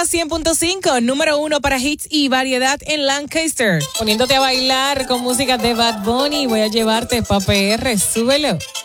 100.5, número 1 para hits y variedad en Lancaster. Poniéndote a bailar con música de Bad Bunny. Voy a llevarte pa' PR, súbelo.